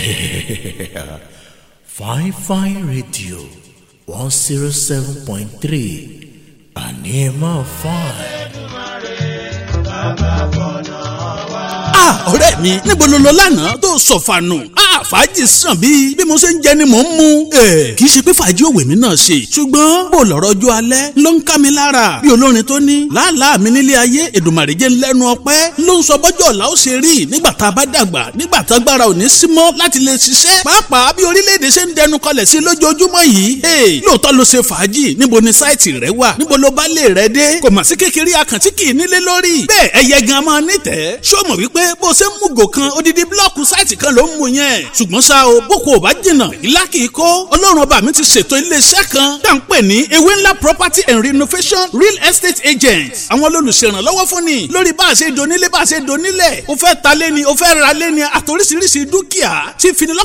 Fine Radio 107.3 Anima Fine. Ọ̀rẹ́ mi níbo ló lọ lánàá tó sọ̀fànù? Fàájì sàn bí mo ṣe ń jẹ ni mò ń mu. Kì í ṣe pé fàájì òwe mi náà ṣe ṣùgbọ́n bó lọ́rọ̀ ọjọ́ alẹ́ ló ń ká mi lára bí olórin tó ní làálàá mi nílé ayé Èdùmàrè jẹ́ ńlẹ́nu ọpẹ́ ló ń sọ bọ́jọ́ ọ̀la ó ṣe rí nígbà tá a bá dàgbà nígbà tá agbára ò ní sí mọ́ láti lè ṣiṣẹ́ pàápàá bí orílẹ̀-èdè ṣe ń dẹnu kọlẹ̀ sí lójoojúmọ́ yìí. Lóòótọ́ ló ṣe fàájì níbo ni sáìtì rẹ wà níbo ló bá lè rẹ dé kò mà sí kékeré àkàntí kì í nílé lórí bẹ́ẹ̀ ẹyẹ gan máa nítẹ̀ẹ́ ṣó mọ̀ wípé bó ṣe ń mú gò kan odidi blọọkù sáìtì kan ló ń mu yẹn ṣùgbọ́n ṣá o boko ò bá jìnnà ìlà kìí kó ọlọ́run ọba mi ti ṣètò iléeṣẹ́ kan tá à ń pè ní ewé ńlá property and renovation real estate agents àwọn olùṣèrànlọ́wọ́ fún ni lórí bá a ṣe donílé bá a ṣe donílẹ̀ o fẹ́ ta lé ni o fẹ́ ra lé ni àtòríṣiríṣi dúkìá tí finilọ́